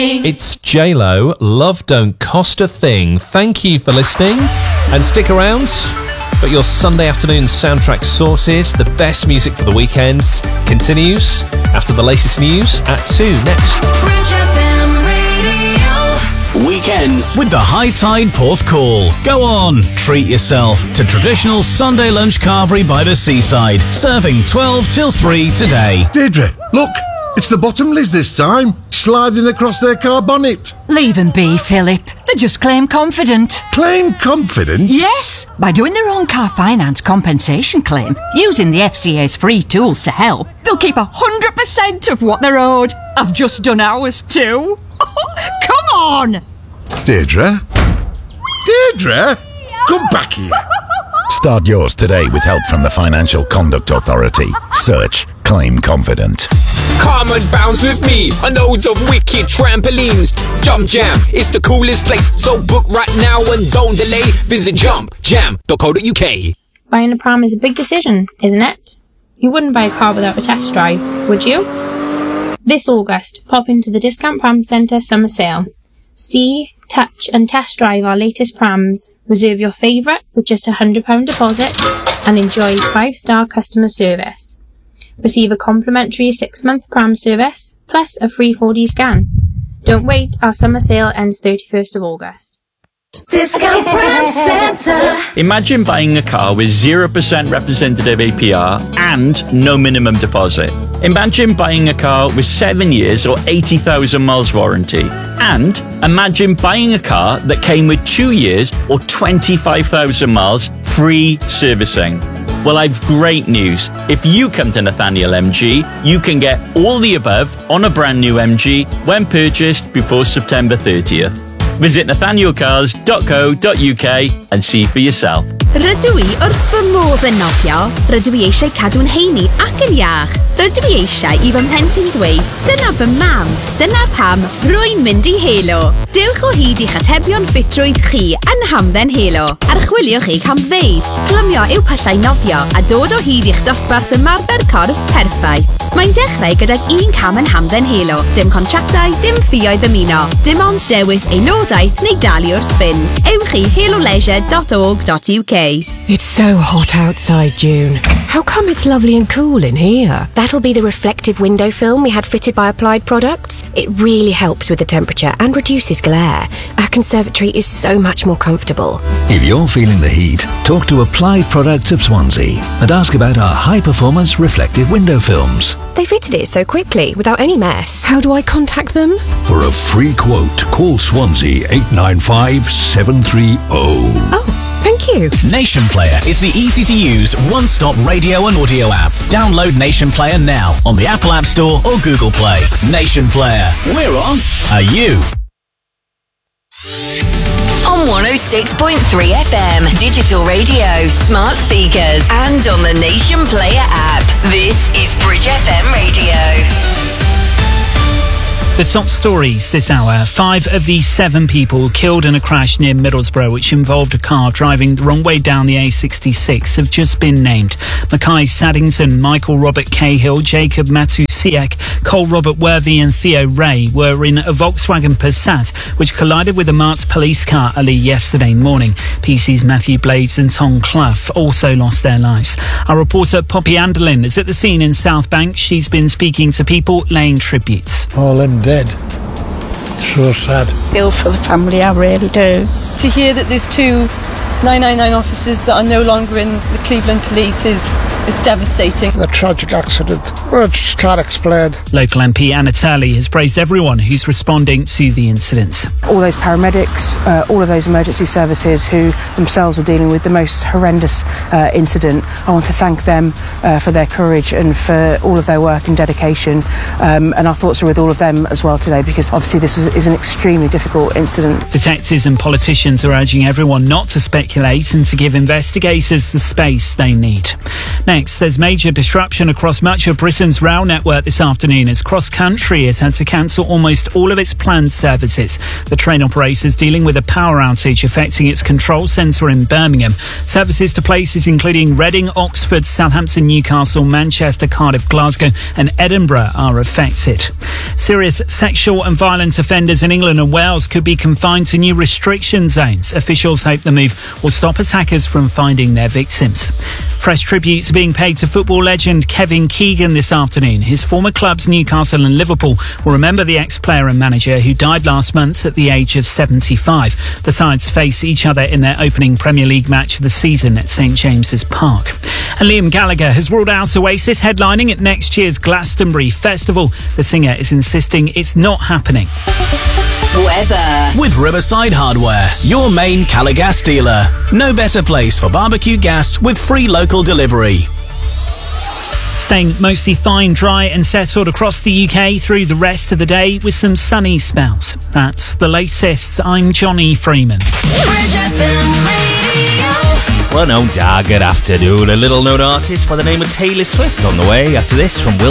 It's J-Lo, Love Don't Cost a Thing. Thank you for listening, and stick around. Got your Sunday afternoon soundtrack sorted. The best music for the weekends continues after the latest news at 2 next. Bridge FM Radio. Weekends with the High Tide Porth Call. Go on, treat yourself to traditional Sunday lunch carvery by the seaside. Serving 12 till 3 today. Deirdre, look, it's the Bottomleys this time, sliding across their car bonnet. Leave them be, Philip. They just claim confident. Claim confident? Yes, by doing their own car finance compensation claim, using the FCA's free tools to help, they'll keep 100% of what they're owed. I've just done ours too. Come on! Deirdre? Deirdre? Come back here. Start yours today with help from the Financial Conduct Authority. Search Claim Confident. Come and bounce with me on loads of wicked trampolines. Jump Jam is the coolest place, so book right now and don't delay. Visit jumpjam.co.uk. Buying a pram is a big decision, isn't it? You wouldn't buy a car without a test drive, would you? This August, pop into the Discount Pram Centre summer sale. See, touch and test drive our latest prams. Reserve your favourite with just a £100 deposit and enjoy 5-star customer service. Receive a complimentary 6-month pram service, plus a free 4D scan. Don't wait, our summer sale ends 31st of August. Discount Pram Centre. Imagine buying a car with 0% representative APR and no minimum deposit. Imagine buying a car with 7 years or 80,000 miles warranty. And imagine buying a car that came with 2 years or 25,000 miles free servicing. Well, I've great news. If you come to Nathaniel MG, you can get all the above on a brand new MG when purchased before September 30th. Visit nathanielcars.co.uk and see for yourself. Rydw i wrth fy modd yn nofio, rydw i eisiau cadw'n heini ac yn iach. Rydw i eisiau i fy mhlentyn ddweud, dyna fy mam, dyna pam rwy'n mynd i Helo. Dewch o hyd i'ch atebion ffitrwydd chi yn Hamdden Helo. Archwiliwch eich hamfeydd, plymio i'w pyllau nofio a dod o hyd i'ch dosbarth ymarfer corff perffaith. Mae'n dechrau gydag 1 cam yn Hamdden Helo. Dim contractau, dim ffïoedd ymuno. Dim ond dewis aelodaeth neu dalu wrth fynd. Ewch i heloleisure.org.uk. It's so hot outside, June. How come it's lovely and cool in here? That'll be the reflective window film we had fitted by Applied Products. It really helps with the temperature and reduces glare. Our conservatory is so much more comfortable. If you're feeling the heat, talk to Applied Products of Swansea and ask about our high-performance reflective window films. They fitted it so quickly, without any mess. How do I contact them? For a free quote, call Swansea 895 730. Oh, thank you. Nation Player is the easy-to-use, one-stop radio and audio app. Download Nation Player now on the Apple App Store or Google Play. Nation Player. We're on. Are you? On 106.3 FM, digital radio, smart speakers, and on the Nation Player app. This is Bridge FM Radio. The top stories this hour. 5 of the 7 people killed in a crash near Middlesbrough, which involved a car driving the wrong way down the A66, have just been named. Mackay Saddington, Michael Robert Cahill, Jacob Matusiak, Cole Robert Worthy and Theo Ray were in a Volkswagen Passat, which collided with a marked police car early yesterday morning. PC's Matthew Blades and Tom Clough also lost their lives. Our reporter Poppy Anderlin is at the scene in South Bank. She's been speaking to people, laying tributes. All them dead. So sad. Feel for the family, I really do. To hear that there's 2 999 officers that are no longer in the Cleveland Police is devastating. A tragic accident. Well, I just can't explain. Local MP Anna Turley has praised everyone who's responding to the incident. All those paramedics, all of those emergency services who themselves were dealing with the most horrendous incident. I want to thank them for their courage and for all of their work and dedication. And our thoughts are with all of them as well today, because obviously this is an extremely difficult incident. Detectives and politicians are urging everyone not to speculate and to give investigators the space they need. Now, Next, there's major disruption across much of Britain's rail network this afternoon as Cross Country has had to cancel almost all of its planned services. The train operator is dealing with a power outage affecting its control centre in Birmingham. Services to places including Reading, Oxford, Southampton, Newcastle, Manchester, Cardiff, Glasgow and Edinburgh are affected. Serious sexual and violent offenders in England and Wales could be confined to new restriction zones. Officials hope the move will stop attackers from finding their victims. Fresh tributes are being paid to football legend Kevin Keegan this afternoon. His former clubs Newcastle and Liverpool will remember the ex-player and manager who died last month at the age of 75. The sides face each other in their opening Premier League match of the season at St James's Park. And Liam Gallagher has ruled out Oasis headlining at next year's Glastonbury Festival. The singer is insisting it's not happening. Weather. With Riverside Hardware, your main Caligas dealer. No better place for barbecue gas with free local delivery. Staying mostly fine, dry and settled across the UK through the rest of the day with some sunny spells. That's the latest. I'm Johnny Freeman. Well, no, good afternoon. A little-known artist by the name of Taylor Swift on the way after this from Will